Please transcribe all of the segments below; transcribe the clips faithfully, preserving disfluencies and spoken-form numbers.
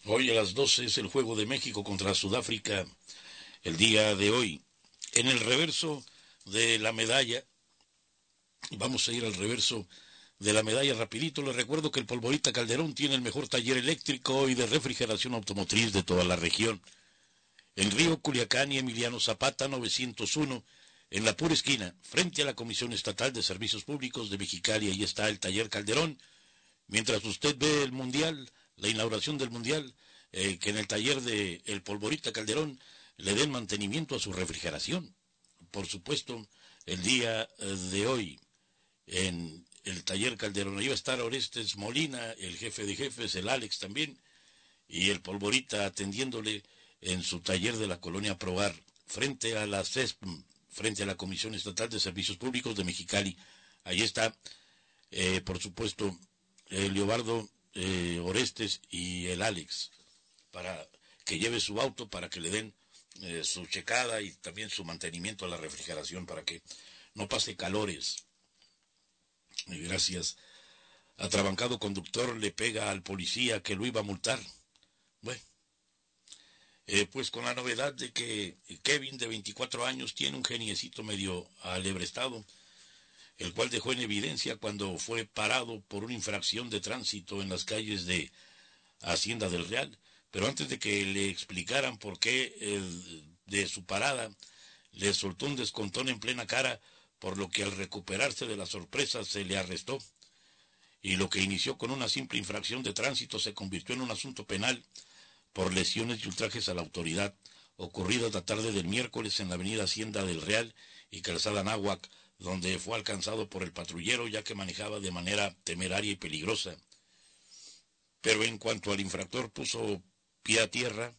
Hoy a las doce es el juego de México contra Sudáfrica, el día de hoy. En el reverso de la medalla, vamos a ir al reverso de la medalla rapidito. Les recuerdo que el Polvorita Calderón tiene el mejor taller eléctrico y de refrigeración automotriz de toda la región. En Río Culiacán y Emiliano Zapata novecientos uno, en la pura esquina, frente a la Comisión Estatal de Servicios Públicos de Mexicali, ahí está el taller Calderón. Mientras usted ve el Mundial, la inauguración del Mundial, eh, que en el taller de el Polvorita Calderón le den mantenimiento a su refrigeración. Por supuesto, el día de hoy, en el taller Calderón, ahí va a estar Orestes Molina, el jefe de jefes, el Alex también, y el Polvorita atendiéndole en su taller de la colonia Proar, frente a la C E S P M, frente a la Comisión Estatal de Servicios Públicos de Mexicali. Ahí está, eh, por supuesto, el Leobardo eh, Orestes y el Alex, para que lleve su auto, para que le den eh, su checada y también su mantenimiento a la refrigeración, para que no pase calores. Y gracias. Atrabancado conductor le pega al policía que lo iba a multar. Bueno, eh, pues con la novedad de que Kevin, de veinticuatro años, tiene un geniecito medio alebrestado, el cual dejó en evidencia cuando fue parado por una infracción de tránsito en las calles de Hacienda del Real. Pero antes de que le explicaran por qué eh, de su parada, le soltó un descontón en plena cara, por lo que al recuperarse de la sorpresa se le arrestó. Y lo que inició con una simple infracción de tránsito se convirtió en un asunto penal por lesiones y ultrajes a la autoridad, ocurridas la tarde del miércoles en la avenida Hacienda del Real y Calzada Náhuac, donde fue alcanzado por el patrullero ya que manejaba de manera temeraria y peligrosa. Pero en cuanto al infractor puso pie a tierra,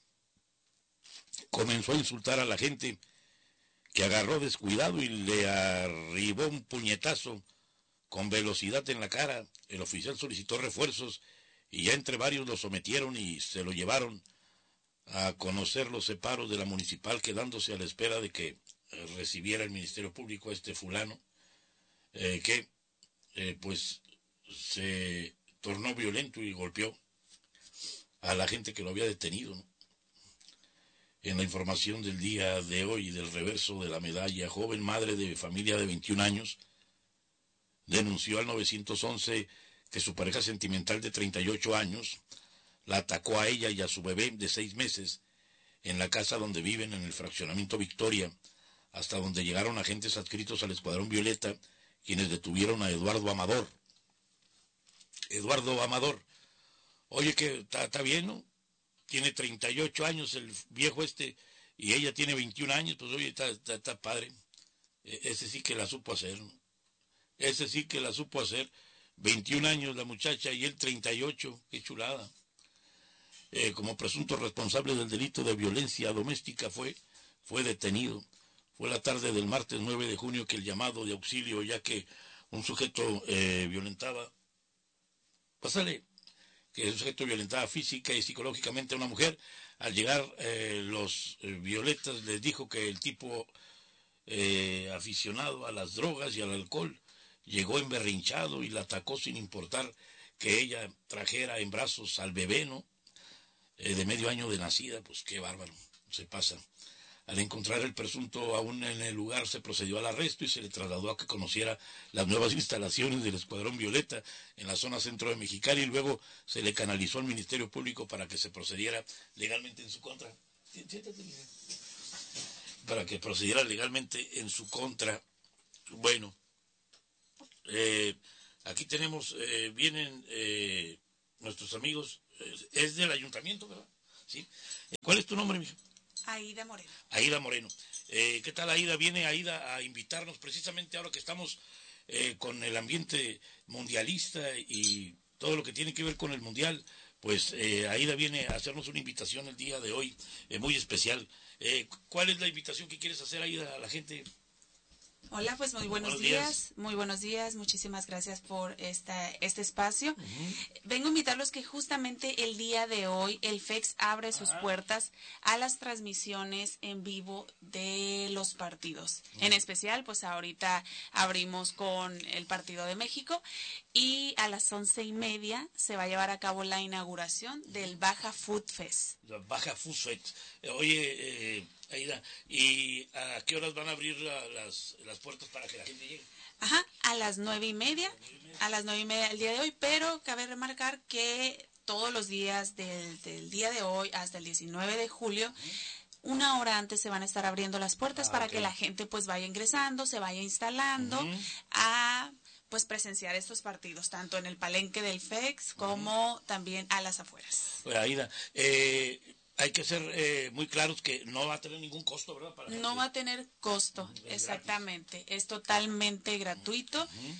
comenzó a insultar a la gente, que agarró descuidado y le arribó un puñetazo con velocidad en la cara. El oficial solicitó refuerzos y ya entre varios lo sometieron y se lo llevaron a conocer los separos de la municipal, quedándose a la espera de que eh, recibiera el Ministerio Público a este fulano, eh, que eh, pues se tornó violento y golpeó a la gente que lo había detenido, ¿no? En la información del día de hoy, del reverso de la medalla, joven madre de familia de veintiún años, denunció al nueve once que su pareja sentimental de treinta y ocho años la atacó a ella y a su bebé de seis meses en la casa donde viven en el fraccionamiento Victoria, hasta donde llegaron agentes adscritos al Escuadrón Violeta, quienes detuvieron a Eduardo Amador. Eduardo Amador, oye, que está bien, ¿no? Tiene treinta y ocho años el viejo este, y ella tiene veintiún años, pues oye, está padre. E ese sí que la supo hacer, ¿no? Ese sí que la supo hacer. veintiún años la muchacha y él treinta y ocho, qué chulada. Eh, como presunto responsable del delito de violencia doméstica fue, fue detenido. Fue la tarde del martes nueve de junio que el llamado de auxilio, ya que un sujeto eh, violentaba, pásale, que el sujeto violentaba física y psicológicamente a una mujer. Al llegar eh, los eh, violetas les dijo que el tipo eh, aficionado a las drogas y al alcohol llegó emberrinchado y la atacó sin importar que ella trajera en brazos al bebé, ¿no? Eh, de medio año de nacida. Pues qué bárbaro, se pasa. Al encontrar el presunto aún en el lugar, se procedió al arresto y se le trasladó a que conociera las nuevas instalaciones del Escuadrón Violeta en la zona centro de Mexicali, y luego se le canalizó al Ministerio Público para que se procediera legalmente en su contra. Siéntate, para que procediera legalmente en su contra. Bueno, eh, aquí tenemos, eh, vienen eh, nuestros amigos, eh, es del ayuntamiento, ¿verdad? ¿Sí? ¿Cuál es tu nombre, mija? Aida Moreno. Aida Moreno. Eh, ¿Qué tal, Aida? Viene Aida a invitarnos precisamente ahora que estamos eh, con el ambiente mundialista y todo lo que tiene que ver con el mundial. Pues eh, Aida viene a hacernos una invitación el día de hoy, eh, muy especial. Eh, ¿Cuál es la invitación que quieres hacer, Aida, a la gente? Hola, pues muy buenos, buenos días. días, muy buenos días, muchísimas gracias por esta, este espacio. Uh-huh. Vengo a invitarlos que justamente el día de hoy el F E X abre sus uh-huh. puertas a las transmisiones en vivo de los partidos. Uh-huh. En especial, pues ahorita abrimos con el partido de México Y a las once y media se va a llevar a cabo la inauguración del Baja Food Fest. La Baja Food Fest. Eh, oye, eh, Aida, ¿y a qué horas van a abrir la, las, las puertas para que la gente llegue? Ajá, a las nueve y media, a las nueve y media el día de hoy, pero cabe remarcar que todos los días del, del día de hoy hasta el diecinueve de julio, uh-huh, una hora antes se van a estar abriendo las puertas ah, para okay. que la gente pues vaya ingresando, se vaya instalando uh-huh. a pues presenciar estos partidos, tanto en el palenque del F E X como uh-huh. también a las afueras. Pues, Aida, eh... hay que ser eh, muy claros que no va a tener ningún costo, ¿verdad? Para no gente. va a tener costo, es exactamente. Gratis. Es totalmente gratuito. Uh-huh.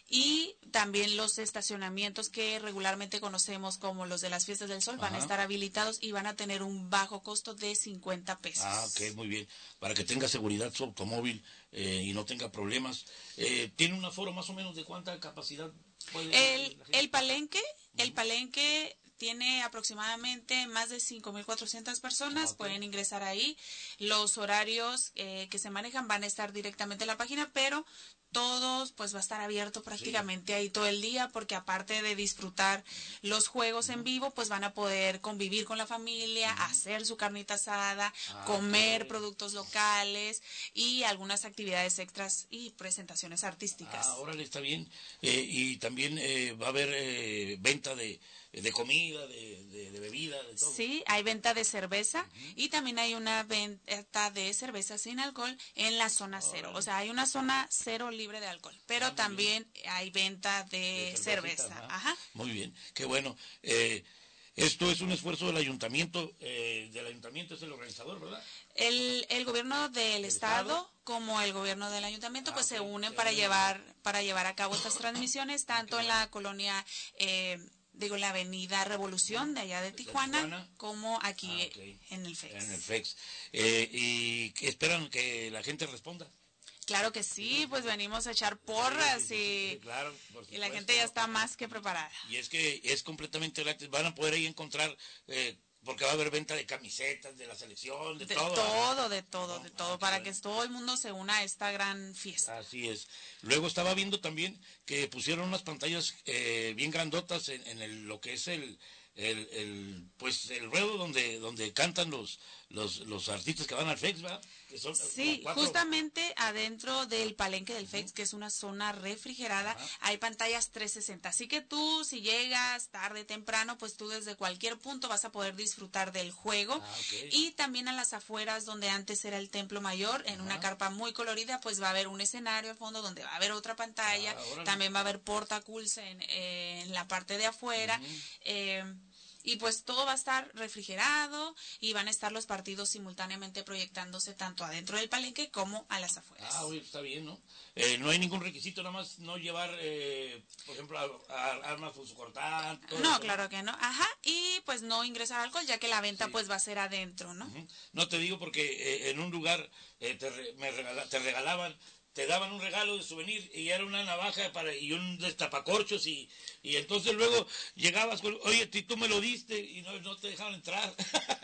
Y también los estacionamientos que regularmente conocemos como los de las Fiestas del Sol, ajá, van a estar habilitados y van a tener un bajo costo de cincuenta pesos. Ah, ok, muy bien. Para que tenga seguridad su automóvil eh, y no tenga problemas. Eh, ¿Tiene un aforo más o menos de cuánta capacidad puede el, el palenque? Uh-huh. El palenque tiene aproximadamente más de cinco mil cuatrocientas personas, okay. pueden ingresar ahí. Los horarios eh, que se manejan van a estar directamente en la página, pero todos pues va a estar abierto prácticamente sí. ahí todo el día, porque aparte de disfrutar los juegos uh-huh. en vivo, pues van a poder convivir con la familia, uh-huh. hacer su carnita asada, ah, comer okay. productos locales y algunas actividades extras y presentaciones artísticas. Ah, órale, está bien. Eh, y también eh, va a haber eh, venta de de comida, de, de, de bebida, de todo. Sí, hay venta de cerveza uh-huh. y también hay una venta de cerveza sin alcohol en la zona oh, cero. O sea, hay una zona cero libre de alcohol, pero ah, también bien. hay venta de, de cerveza. Ajá. Ajá. Muy bien, qué bueno. Eh, esto es un esfuerzo del ayuntamiento, eh, del ayuntamiento es el organizador, ¿verdad? El, el gobierno del estado, estado como el gobierno del ayuntamiento ah, pues okay. se unen se para unen. llevar para llevar a cabo estas transmisiones, tanto en la colonia eh, digo, la avenida Revolución de allá de Tijuana, de Tijuana. como aquí ah, okay. en el F E X. En el F E X. Eh, ¿Y esperan que la gente responda? Claro que sí, pues venimos a echar porras sí, y, sí, claro, y la gente ya está más que preparada. Y es que es completamente gratis, van a poder ahí encontrar... Eh, porque va a haber venta de camisetas, de la selección, de, de todo. todo, de todo, no, de todo, ah, para bueno. que todo el mundo se una a esta gran fiesta. Así es. Luego estaba viendo también que pusieron unas pantallas eh, bien grandotas en, en el, lo que es el, el, el pues el ruedo donde donde cantan los los los artistas que van al F E X, ¿verdad? Que son, sí, justamente adentro del palenque del uh-huh. F E X, que es una zona refrigerada, uh-huh. hay pantallas trescientos sesenta. Así que tú, si llegas tarde, temprano, pues tú desde cualquier punto vas a poder disfrutar del juego. Ah, okay. Y también a las afueras, donde antes era el Templo Mayor, en uh-huh. una carpa muy colorida, pues va a haber un escenario al fondo donde va a haber otra pantalla. Ah, también va a haber portaculs en, en la parte de afuera. Uh-huh. eh, Y pues todo va a estar refrigerado y van a estar los partidos simultáneamente proyectándose tanto adentro del palenque como a las afueras. Ah, oye, está bien, ¿no? Eh, no hay ningún requisito, nada más no llevar, eh, por ejemplo, a, a, armas punzocortantes. No, eso, claro que no. Ajá, y pues no ingresar alcohol, ya que la venta sí. pues va a ser adentro, ¿no? Uh-huh. No te digo porque eh, en un lugar eh, te, re, me regala, te regalaban... te daban un regalo de souvenir y era una navaja para y un destapacorchos y, y entonces luego llegabas con, oye, tú me lo diste y no, no te dejaron entrar.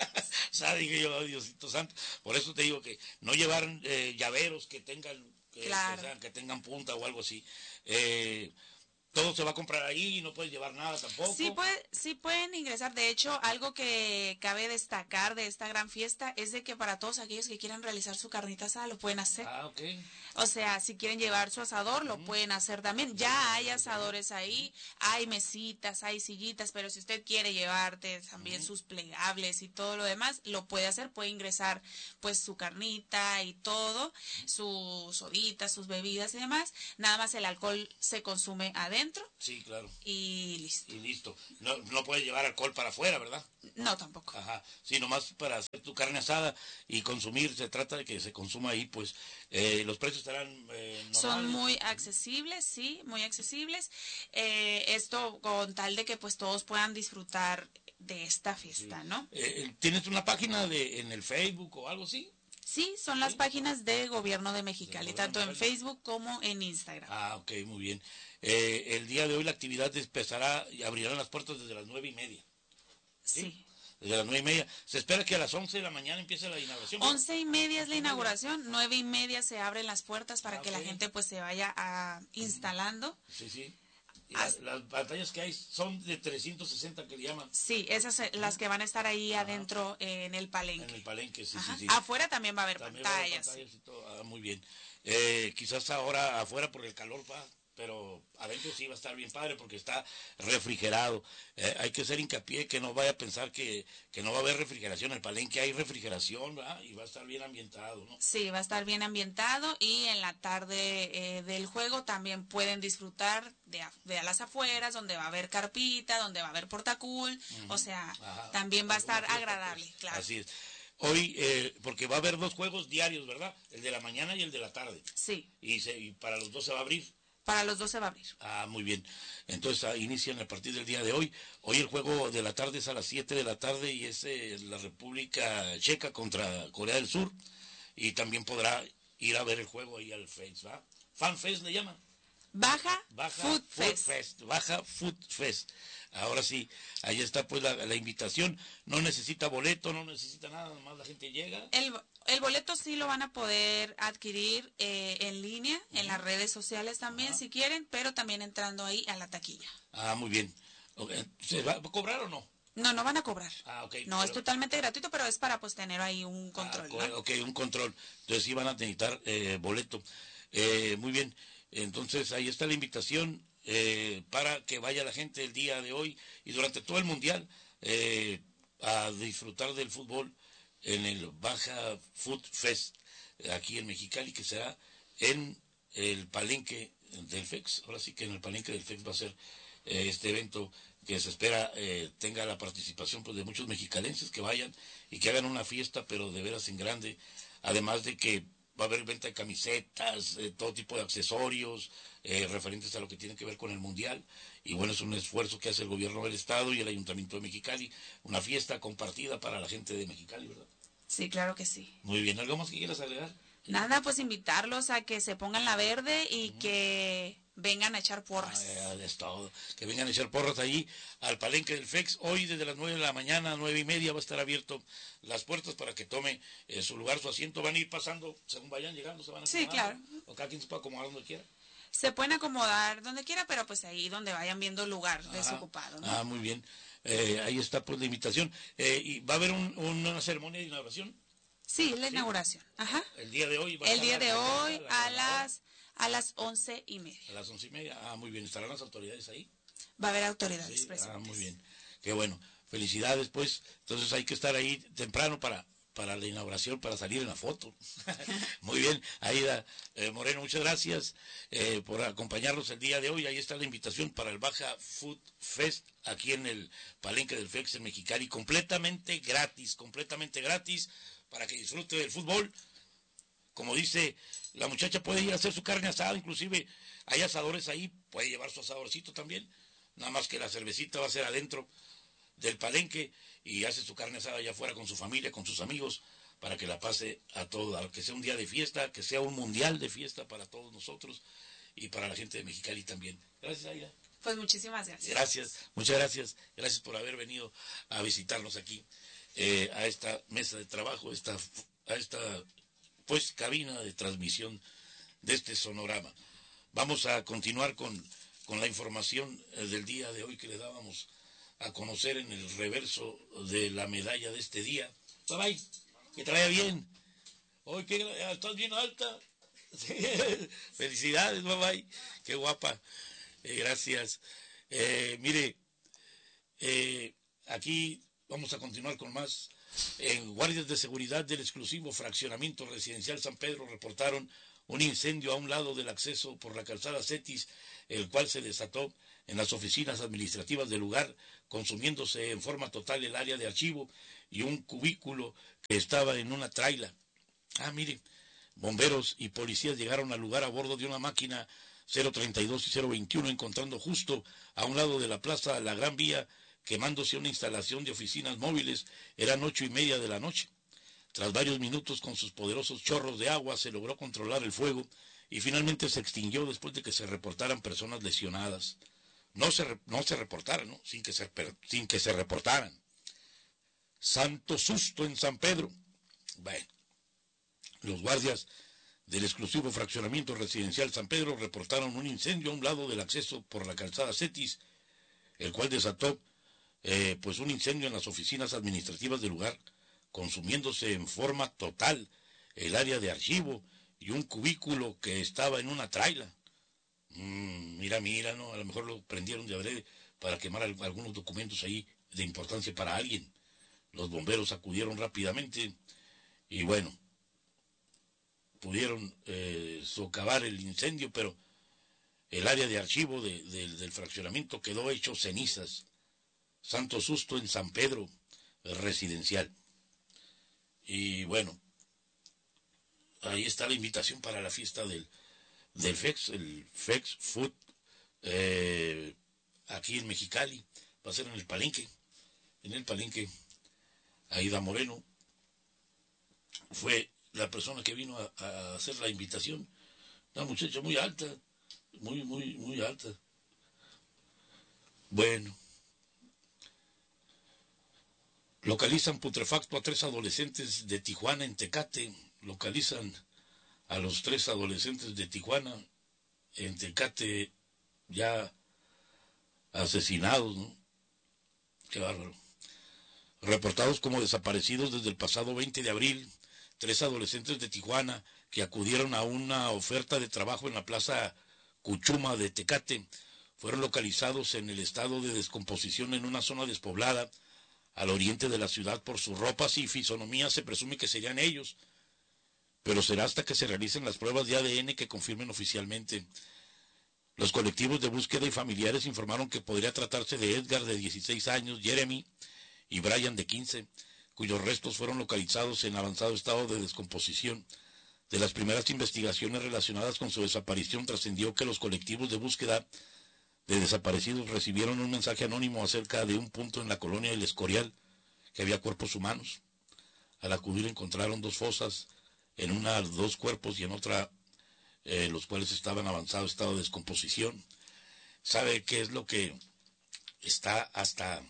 O sea, dije yo, oh, Diosito santo, por eso te digo que no llevar eh, llaveros que tengan que, claro. que, sean, que tengan punta o algo así. Eh, todo se va a comprar ahí y no puedes llevar nada tampoco. Sí, puede, sí pueden ingresar. De hecho, algo que cabe destacar de esta gran fiesta es de que para todos aquellos que quieran realizar su carnita asada lo pueden hacer. Ah, ok. O sea, si quieren llevar su asador, lo uh-huh. pueden hacer también. Ya hay asadores ahí, hay mesitas, hay sillitas, pero si usted quiere llevarte también uh-huh. sus plegables y todo lo demás, lo puede hacer. Puede ingresar pues su carnita y todo, uh-huh. sus soditas, sus bebidas y demás. Nada más el alcohol se consume adentro. Sí, claro. Y listo. Y listo. No, no puedes llevar alcohol para afuera, ¿verdad? No, tampoco. Ajá. Sí, nomás para hacer tu carne asada y consumir, se trata de que se consuma ahí, pues eh, los precios estarán eh, normales. Son muy accesibles, sí, muy accesibles. Eh, esto con tal de que pues todos puedan disfrutar de esta fiesta, sí. ¿no? Eh, ¿Tienes una página de en el Facebook o algo así? Sí, son las ¿Sí? páginas de Gobierno de Mexicali, tanto en Facebook como en Instagram. Ah, ok, muy bien. Eh, el día de hoy la actividad empezará y abrirán las puertas desde las nueve y media. ¿Sí? Sí. Desde las nueve y media. Se espera que a las once de la mañana empiece la inauguración. Once y media es la inauguración, nueve y media se abren las puertas para ah, que okay. la gente pues se vaya a, instalando. Sí, sí. Y las, las pantallas que hay son de trescientos sesenta que le llaman. Sí, esas uh-huh. las que van a estar ahí Ajá. adentro eh, en el palenque. En el palenque, sí, Ajá. sí, sí. Afuera también va a haber también pantallas. Va a haber pantallas y todo. Ah, muy bien. Eh, quizás ahora afuera por el calor va, pero adentro sí va a estar bien padre porque está refrigerado. Eh, hay que hacer hincapié que no vaya a pensar que, que no va a haber refrigeración. En el palenque hay refrigeración, ¿verdad? Y va a estar bien ambientado, ¿no? Sí, va a estar bien ambientado y en la tarde eh, del juego también pueden disfrutar de, de a las afueras, donde va a haber carpita, donde va a haber portacool, uh-huh. o sea, Ajá. también va a estar fiesta, agradable, pues, claro. Así es. Hoy, eh, porque va a haber dos juegos diarios, ¿verdad? El de la mañana y el de la tarde. Sí. Y, se, y para los dos se va a abrir. Para los dos se va a abrir. Ah, muy bien. Entonces ah, inician a partir del día de hoy. Hoy el juego de la tarde es a las siete de la tarde y es eh, la República Checa contra Corea del Sur. Y también podrá ir a ver el juego ahí al Face, ¿va? Fan Fest le llaman. Baja, Baja Food, Food Fest. Fest. Baja Food Fest. Ahora sí, ahí está pues la, la invitación. No necesita boleto, no necesita nada, nada más la gente llega. El, el boleto sí lo van a poder adquirir eh, en línea, uh-huh. en las redes sociales también, uh-huh. si quieren, pero también entrando ahí a la taquilla. Ah, muy bien. ¿Se va a cobrar o no? No, no van a cobrar. Ah, okay, no, pero... es totalmente gratuito, pero es para pues tener ahí un control. Ah, ¿no? Ok, un control. Entonces sí van a necesitar eh, boleto. Eh, muy bien. Entonces ahí está la invitación eh, para que vaya la gente el día de hoy y durante todo el Mundial eh, a disfrutar del fútbol en el Baja Food Fest aquí en Mexicali, que será en el palenque del FEX. Ahora sí que en el palenque del FEX va a ser eh, este evento que se espera eh, tenga la participación pues, de muchos mexicalenses que vayan y que hagan una fiesta, pero de veras en grande, además de que va a haber venta de camisetas, eh, todo tipo de accesorios eh, referentes a lo que tiene que ver con el Mundial. Y bueno, es un esfuerzo que hace el gobierno del Estado y el Ayuntamiento de Mexicali, una fiesta compartida para la gente de Mexicali, ¿verdad? Sí, claro que sí. Muy bien, ¿algo más que quieras agregar? Nada, pues invitarlos a que se pongan la verde y uh-huh. que vengan a echar porras. Ah, es todo. Que vengan a echar porras allí al palenque del FEX. Hoy desde las nueve de la mañana, nueve y media, va a estar abierto las puertas para que tome eh, su lugar, su asiento. Van a ir pasando según vayan llegando, se van a Sí, claro. O cada quien se puede acomodar donde quiera. Se pueden acomodar donde quiera, pero pues ahí donde vayan viendo el lugar Ajá. desocupado, ¿no? Ah, muy bien. Eh, ahí está pues la invitación. Eh, ¿Y va a haber un, una ceremonia de inauguración? Sí, la ¿Sí? inauguración. Ajá. El día de hoy va a El día la, de la, hoy la, la, a las a las once y media. A las once y media. Ah, muy bien. ¿Estarán las autoridades ahí? Va a haber autoridades sí. presentes. Ah, muy bien. Qué bueno. Felicidades, pues. Entonces hay que estar ahí temprano para para la inauguración, para salir en la foto. Muy bien, Aida eh, Moreno, muchas gracias eh, por acompañarnos el día de hoy. Ahí está la invitación para el Baja Food Fest, aquí en el palenque del FEX en Mexicali, completamente gratis, completamente gratis, para que disfrute del fútbol. Como dice, la muchacha puede ir a hacer su carne asada, inclusive hay asadores ahí, puede llevar su asadorcito también, nada más que la cervecita va a ser adentro del palenque y hace su carne asada allá afuera con su familia, con sus amigos, para que la pase a todo, que sea un día de fiesta, que sea un mundial de fiesta para todos nosotros y para la gente de Mexicali también. Gracias, Aida. Pues muchísimas gracias. Gracias, muchas gracias. Gracias por haber venido a visitarnos aquí, eh, a esta mesa de trabajo, esta, a esta pues cabina de transmisión de este sonorama. Vamos a continuar con, con la información eh, del día de hoy que le dábamos a conocer en el reverso de la medalla de este día. Bye bye, que te vaya bien. Hoy que estás bien alta. Felicidades, bye bye. Qué guapa. Eh, gracias. Eh, mire, eh, aquí vamos a continuar con más. En guardias de seguridad del exclusivo fraccionamiento residencial San Pedro reportaron un incendio a un lado del acceso por la calzada Cetis, el cual se desató en las oficinas administrativas del lugar, consumiéndose en forma total el área de archivo y un cubículo que estaba en una traila. Ah, mire, bomberos y policías llegaron al lugar a bordo de una máquina cero treinta y dos y cero veintiuno, encontrando justo a un lado de la plaza La Gran Vía, quemándose una instalación de oficinas móviles. Eran ocho y media de la noche. Tras varios minutos con sus poderosos chorros de agua se logró controlar el fuego y finalmente se extinguió después de que se reportaran personas lesionadas. No se, no se reportaran, ¿no? Sin que se, sin que se reportaran. Santo susto en San Pedro. Bueno, los guardias del exclusivo fraccionamiento residencial San Pedro reportaron un incendio a un lado del acceso por la calzada Cetis, el cual desató eh, pues un incendio en las oficinas administrativas del lugar, consumiéndose en forma total el área de archivo y un cubículo que estaba en una traila. Mm, mira, mira, ¿no? A lo mejor lo prendieron de adrede para quemar al, algunos documentos ahí de importancia para alguien. Los bomberos acudieron rápidamente y bueno, pudieron eh, socavar el incendio, pero el área de archivo de, de, del fraccionamiento quedó hecho cenizas. Santo susto en San Pedro, residencial. Y bueno, ahí está la invitación para la fiesta del, del FEX, el FEX Food, eh, aquí en Mexicali. Va a ser en el Palenque, en el Palenque. Aida Moreno fue la persona que vino a, a hacer la invitación. Una muchacha muy alta, muy, muy, muy alta. Bueno. Localizan putrefacto a tres adolescentes de Tijuana en Tecate. Localizan a los tres adolescentes de Tijuana en Tecate ya asesinados, ¿no? Qué bárbaro. Reportados como desaparecidos desde el pasado veinte de abril, tres adolescentes de Tijuana que acudieron a una oferta de trabajo en la plaza Cuchuma de Tecate fueron localizados en el estado de descomposición en una zona despoblada al oriente de la ciudad. Por sus ropas y fisonomía se presume que serían ellos, pero será hasta que se realicen las pruebas de A D N que confirmen oficialmente. Los colectivos de búsqueda y familiares informaron que podría tratarse de Edgar, de dieciséis años, Jeremy y Brian, de quince, cuyos restos fueron localizados en avanzado estado de descomposición. De las primeras investigaciones relacionadas con su desaparición trascendió que los colectivos de búsqueda de desaparecidos recibieron un mensaje anónimo acerca de un punto en la colonia El Escorial que había cuerpos humanos. Al acudir encontraron dos fosas, en una dos cuerpos y en otra eh, los cuales estaban en avanzado estado de descomposición. ¿Sabe qué es lo que está hasta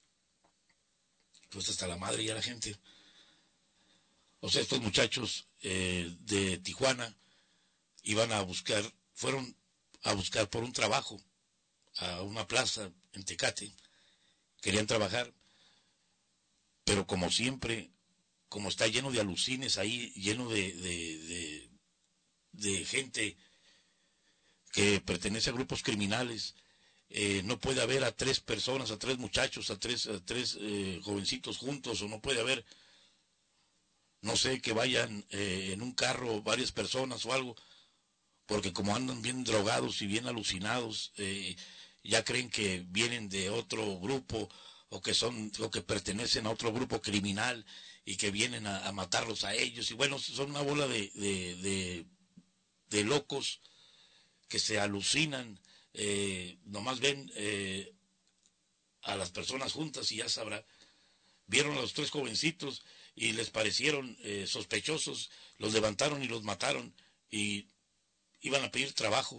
pues hasta la madre y a la gente? O sea, estos muchachos eh, de Tijuana iban a buscar, fueron a buscar por un trabajo a una plaza en Tecate, querían trabajar, pero como siempre, como está lleno de alucines ahí, lleno de, de, de, de gente que pertenece a grupos criminales, eh, no puede haber a tres personas, a tres muchachos, a tres, a tres eh, jovencitos juntos, o no puede haber, no sé, que vayan eh, en un carro varias personas o algo, porque como andan bien drogados y bien alucinados, eh, ya creen que vienen de otro grupo o que son o que pertenecen a otro grupo criminal y que vienen a, a matarlos a ellos. Y bueno, son una bola de, de, de, de locos que se alucinan, eh, nomás ven eh, a las personas juntas y ya sabrá. Vieron a los tres jovencitos y les parecieron eh, sospechosos, los levantaron y los mataron y iban a pedir trabajo.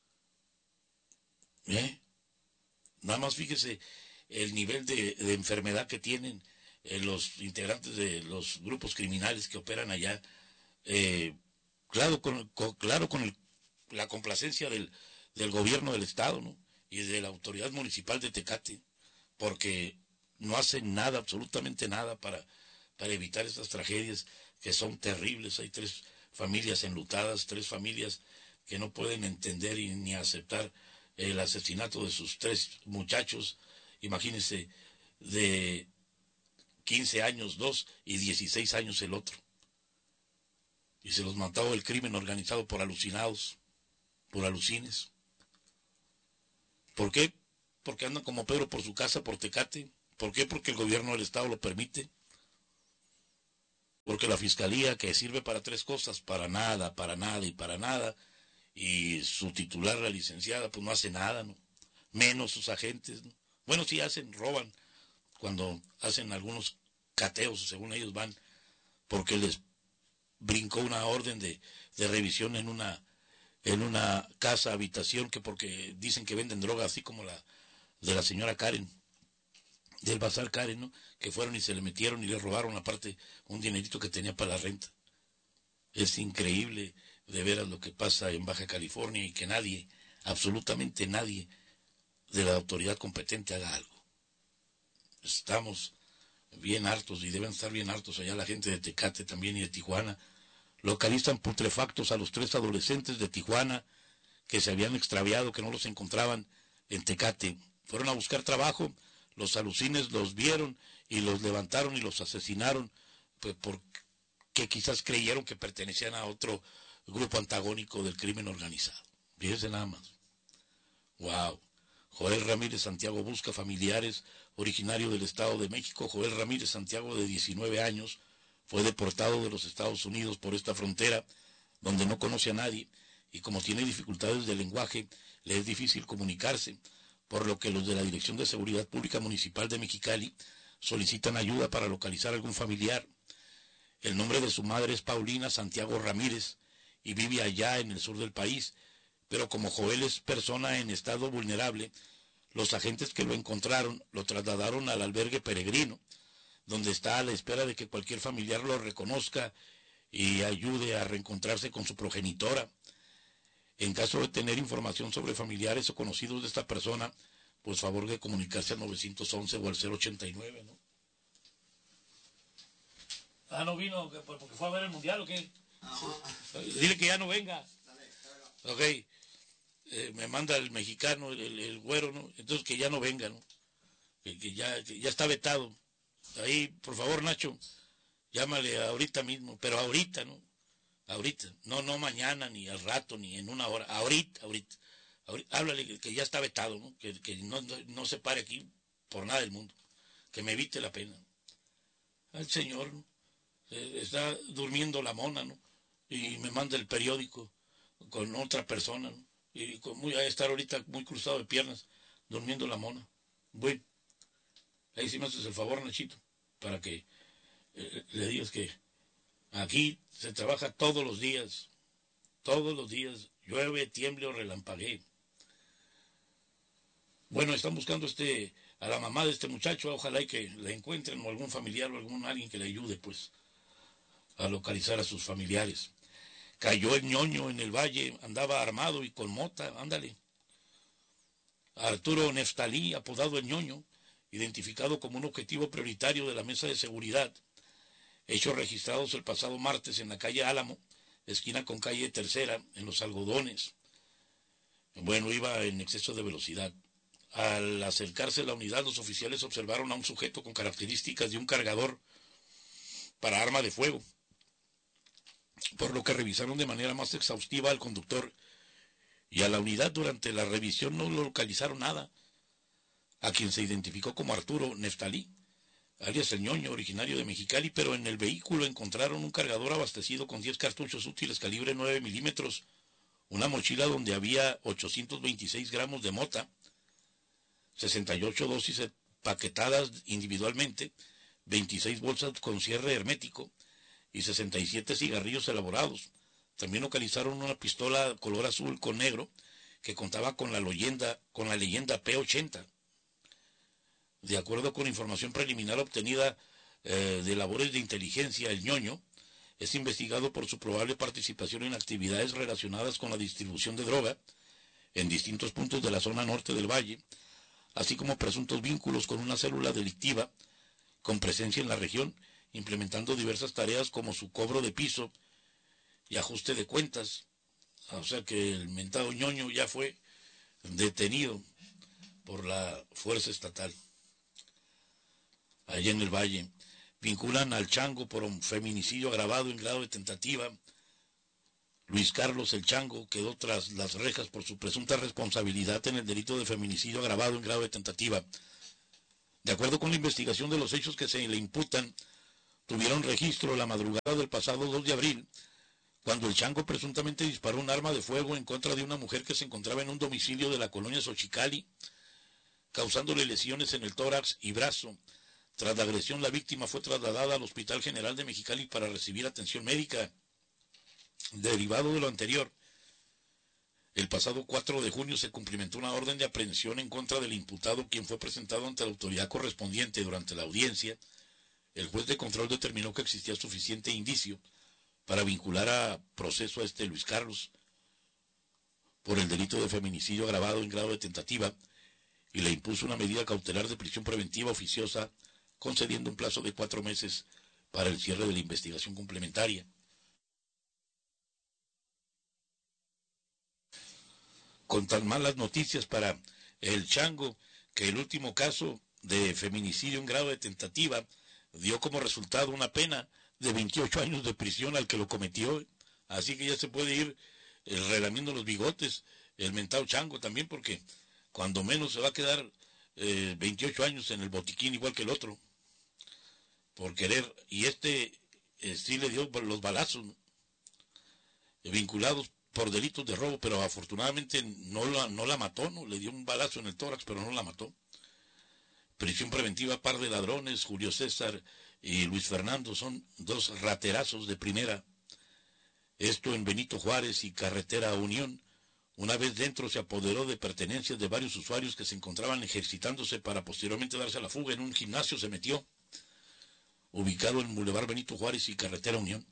¿Eh? Nada más fíjese el nivel de, de enfermedad que tienen eh, los integrantes de los grupos criminales que operan allá. Eh, claro, con, con, claro, con el, la complacencia del, del gobierno del estado, ¿no? Y de la autoridad municipal de Tecate, porque no hacen nada, absolutamente nada para, para evitar estas tragedias que son terribles. Hay tres familias enlutadas, tres familias que no pueden entender y ni aceptar el asesinato de sus tres muchachos. Imagínense, de quince años dos y dieciséis años el otro. Y se los mató el crimen organizado por alucinados, por alucines. ¿Por qué? Porque andan como Pedro por su casa, por Tecate. ¿Por qué? Porque el gobierno del estado lo permite. Porque la fiscalía, que sirve para tres cosas, para nada, para nada y para nada, y su titular, la licenciada, pues no hace nada, ¿no? Menos sus agentes, ¿no? Bueno, sí hacen, roban, cuando hacen algunos cateos, según ellos van, porque les brincó una orden de, de revisión en una, en una casa, habitación, que porque dicen que venden droga, así como la de la señora Karen, del bazar Karen, ¿no? Que fueron y se le metieron y le robaron aparte un dinerito que tenía para la renta. Es increíble de veras lo que pasa en Baja California y que nadie, absolutamente nadie de la autoridad competente haga algo. Estamos bien hartos y deben estar bien hartos allá la gente de Tecate también y de Tijuana. Localizan putrefactos a los tres adolescentes de Tijuana que se habían extraviado, que no los encontraban en Tecate. Fueron a buscar trabajo, los alucines los vieron y los levantaron y los asesinaron, pues porque quizás creyeron que pertenecían a otro grupo antagónico del crimen organizado. Fíjense nada más. Wow. Joel Ramírez Santiago busca familiares, originario del Estado de México. Joel Ramírez Santiago, de diecinueve años, fue deportado de los Estados Unidos por esta frontera, donde no conoce a nadie, y como tiene dificultades de lenguaje, le es difícil comunicarse, por lo que los de la Dirección de Seguridad Pública Municipal de Mexicali solicitan ayuda para localizar algún familiar. El nombre de su madre es Paulina Santiago Ramírez, y vive allá en el sur del país, pero como Joel es persona en estado vulnerable, los agentes que lo encontraron lo trasladaron al albergue peregrino, donde está a la espera de que cualquier familiar lo reconozca y ayude a reencontrarse con su progenitora. En caso de tener información sobre familiares o conocidos de esta persona, pues favor de comunicarse al nueve once o al cero ochenta y nueve, ¿no? Ah, ¿no vino porque fue a ver el mundial o qué? Dile que ya no venga. Ok. Eh, me manda el mexicano, el, el, el güero, ¿no? Entonces que ya no venga, ¿no? Que, que, ya, que ya está vetado. Ahí, por favor, Nacho, llámale ahorita mismo, pero ahorita, ¿no? Ahorita, no, no mañana, ni al rato, ni en una hora, ahorita, ahorita. ahorita háblale que, que ya está vetado, ¿no? Que, que no, no, no se pare aquí por nada del mundo, que me evite la pena. El señor, ¿no? Eh, está durmiendo la mona, ¿no? Y me manda el periódico con otra persona, ¿no? Y con muy, a estar ahorita muy cruzado de piernas, durmiendo la mona. Bueno, ahí sí me haces el favor, Nachito, para que eh, le digas que aquí se trabaja todos los días, todos los días, llueve, tiemble o relampaguee. Bueno, están buscando este a la mamá de este muchacho, ojalá y que la encuentren, o algún familiar o algún alguien que le ayude, pues, a localizar a sus familiares. Cayó el ñoño en el valle, andaba armado y con mota, ándale. Arturo Neftalí, apodado el ñoño, identificado como un objetivo prioritario de la mesa de seguridad. Hechos registrados el pasado martes en la calle Álamo, esquina con calle Tercera, en Los Algodones. Bueno, iba en exceso de velocidad. Al acercarse a la unidad, los oficiales observaron a un sujeto con características de un cargador para arma de fuego, por lo que revisaron de manera más exhaustiva al conductor, y a la unidad durante la revisión no localizaron nada, a quien se identificó como Arturo Neftalí, alias el ñoño, originario de Mexicali, pero en el vehículo encontraron un cargador abastecido con diez cartuchos útiles calibre nueve milímetros, una mochila donde había ochocientos veintiséis gramos de mota, sesenta y ocho dosis paquetadas individualmente, veintiséis bolsas con cierre hermético y sesenta y siete cigarrillos elaborados. También localizaron una pistola color azul con negro que contaba con la leyenda, con la leyenda P ochenta. De acuerdo con información preliminar obtenida eh, de labores de inteligencia, el ñoño es investigado por su probable participación en actividades relacionadas con la distribución de droga en distintos puntos de la zona norte del valle, así como presuntos vínculos con una célula delictiva con presencia en la región, implementando diversas tareas como su cobro de piso y ajuste de cuentas. O sea que el mentado ñoño ya fue detenido por la fuerza estatal. Allá en el valle vinculan al Chango por un feminicidio agravado en grado de tentativa. Luis Carlos el Chango quedó tras las rejas por su presunta responsabilidad en el delito de feminicidio agravado en grado de tentativa. De acuerdo con la investigación de los hechos que se le imputan, tuvieron registro la madrugada del pasado dos de abril, cuando el Chango presuntamente disparó un arma de fuego en contra de una mujer que se encontraba en un domicilio de la colonia Xochicali, causándole lesiones en el tórax y brazo. Tras la agresión, la víctima fue trasladada al Hospital General de Mexicali para recibir atención médica. Derivado de lo anterior, el pasado cuatro de junio se cumplimentó una orden de aprehensión en contra del imputado, quien fue presentado ante la autoridad correspondiente. Durante la audiencia, el juez de control determinó que existía suficiente indicio para vincular a proceso a este Luis Carlos por el delito de feminicidio agravado en grado de tentativa y le impuso una medida cautelar de prisión preventiva oficiosa, concediendo un plazo de cuatro meses para el cierre de la investigación complementaria. Con tan malas noticias para el Chango, que el último caso de feminicidio en grado de tentativa dio como resultado una pena de veintiocho años de prisión al que lo cometió, así que ya se puede ir eh, relamiendo los bigotes el mentado Chango también, porque cuando menos se va a quedar eh, veintiocho años en el botiquín igual que el otro, por querer, y este eh, sí le dio los balazos, ¿no? Vinculados por delitos de robo, pero afortunadamente no la, no la mató, ¿no? Le dio un balazo en el tórax, pero no la mató. Prisión preventiva, par de ladrones, Julio César y Luis Fernando, son dos raterazos de primera. Esto en Benito Juárez y Carretera Unión. Una vez dentro se apoderó de pertenencias de varios usuarios que se encontraban ejercitándose para posteriormente darse a la fuga. En un gimnasio se metió, ubicado en Boulevard Benito Juárez y Carretera Unión.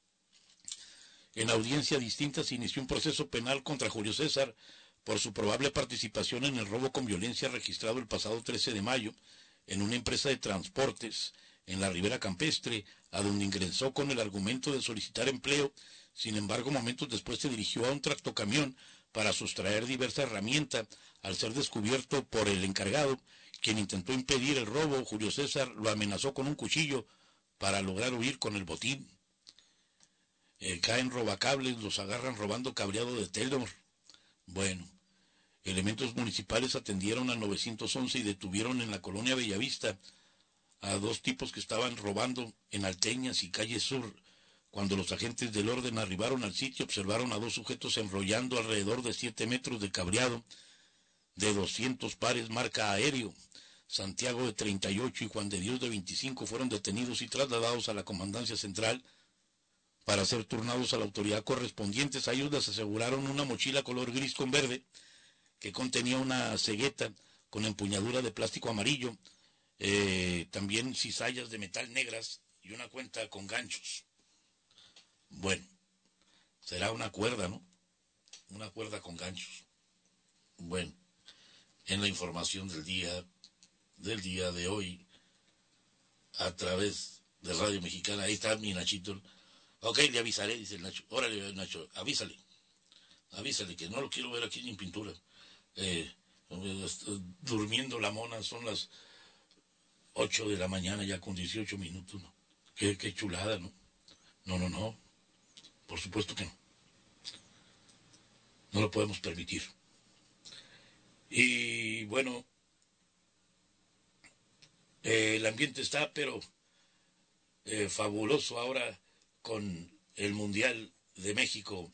En audiencia distinta se inició un proceso penal contra Julio César por su probable participación en el robo con violencia registrado el pasado trece de mayo en una empresa de transportes en la Ribera Campestre, a donde ingresó con el argumento de solicitar empleo. Sin embargo, momentos después se dirigió a un tractocamión para sustraer diversa herramienta. Al ser descubierto por el encargado, quien intentó impedir el robo, Julio César lo amenazó con un cuchillo para lograr huir con el botín. Eh, caen robacables, los agarran robando cableado de Telenor. Bueno, elementos municipales atendieron al nueve once y detuvieron en la colonia Bellavista a dos tipos que estaban robando en Alteñas y Calle Sur. Cuando los agentes del orden arribaron al sitio, observaron a dos sujetos enrollando alrededor de siete metros de cableado de doscientos pares marca Aéreo. Santiago, de treinta y ocho, y Juan de Dios, de veinticinco, fueron detenidos y trasladados a la Comandancia Central para ser turnados a la autoridad correspondiente. A ellos les aseguraron una mochila color gris con verde que contenía una cegueta con empuñadura de plástico amarillo, eh, también cizallas de metal negras y una cuenta con ganchos. Bueno, será una cuerda, ¿no? Una cuerda con ganchos. Bueno, en la información del día, del día de hoy, a través de Radio Mexicana, ahí está mi Nachito. Ok, le avisaré, dice el Nacho. Órale, Nacho, avísale. Avísale que no lo quiero ver aquí ni en pintura. Eh, durmiendo la mona, son las ocho de la mañana ya con dieciocho minutos, ¿no? Qué, qué chulada, ¿no? No, no, no. Por supuesto que no. No lo podemos permitir. Y bueno, eh, el ambiente está, pero eh, fabuloso ahora con el Mundial de México.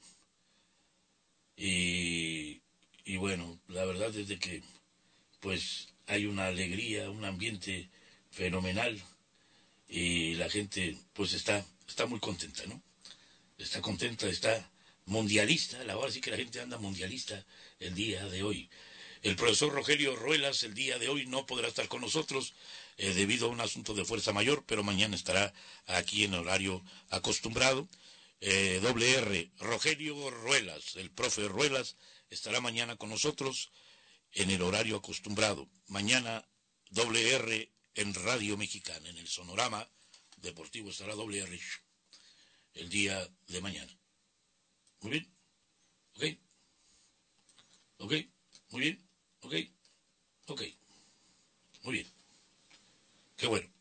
Y, y bueno, la verdad es de que pues hay una alegría, un ambiente fenomenal y la gente pues está, está muy contenta, ¿no? Está contenta, está mundialista, la verdad sí que la gente anda mundialista el día de hoy. El profesor Rogelio Ruelas el día de hoy no podrá estar con nosotros eh, debido a un asunto de fuerza mayor, pero mañana estará aquí en horario acostumbrado. Eh, doble R, Rogelio Ruelas, el profe Ruelas, estará mañana con nosotros en el horario acostumbrado. Mañana doble R en Radio Mexicana, en el Sonorama Deportivo estará doble R el día de mañana. Muy bien, ok, ok, muy bien, ok, ok, muy bien, qué bueno.